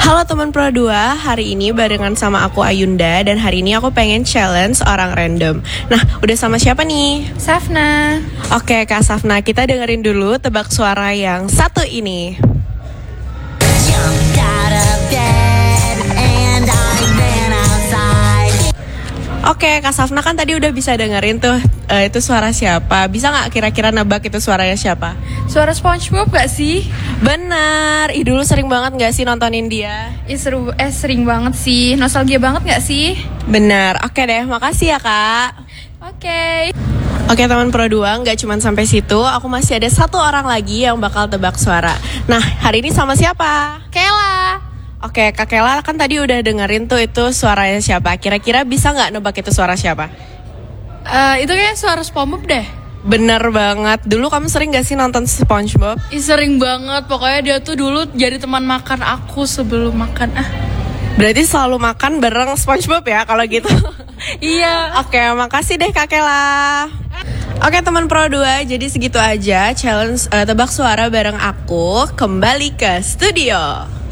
Halo teman Pro 2, hari ini barengan sama aku Ayunda dan hari ini aku pengen challenge orang random. Nah, udah sama siapa nih? Safna. Oke Kak Safna, kita dengerin dulu tebak suara yang satu ini. Oke, Kak Safna kan tadi udah bisa dengerin tuh itu suara siapa. Bisa gak kira-kira nebak itu suaranya siapa? Suara SpongeBob gak sih? Bener, dulu sering banget gak sih nontonin dia? Sering banget sih. Nostalgia banget gak sih? Bener, oke deh, makasih ya Kak. Oke. Oke teman Pro 2, gak cuma sampai situ, aku masih ada satu orang lagi yang bakal tebak suara. Nah, hari ini sama siapa? Kela. Oke, Kak Kela kan tadi udah dengerin tuh itu suaranya siapa. Kira-kira bisa gak nebak itu suara siapa? Itu kayak suara SpongeBob deh. Bener banget, dulu kamu sering gak sih nonton SpongeBob? Sering banget, pokoknya dia tuh dulu jadi teman makan aku sebelum makan. Berarti selalu makan bareng SpongeBob ya kalau gitu? Iya. Oke, makasih deh Kak Kela. Oke teman Pro 2, jadi segitu aja challenge tebak suara bareng aku. Kembali ke studio.